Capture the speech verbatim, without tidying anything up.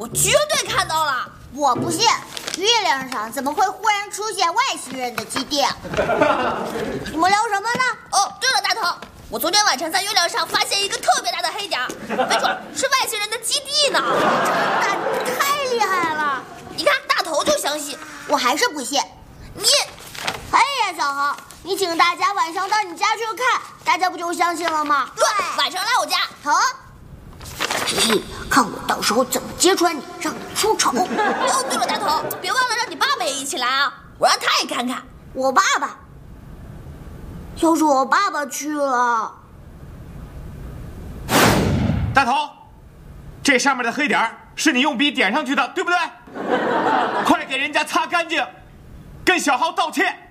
绝对看到了。 我不信，月亮上怎么会忽然出现外星人的基地？你们聊什么呢？ 哦，对了，大头，我昨天晚上在月亮上发现一个特别大的黑点，没准是外星人的基地呢。 真的太厉害了！ 你看，大头就相信， 我还是不信。 你， 哎呀，小豪，你请大家晚上到你家去看，大家不就相信了吗？ 对，晚上来我家。 好。嘿，看我到时候怎么揭穿你，让你出丑。 哦，对了，大头，别忘了让你爸爸也一起来啊，我让他也看看。 我爸爸，要是我爸爸去了， 大头，这上面的黑点是你用笔点上去的，对不对？快给人家擦干净，跟小豪道歉。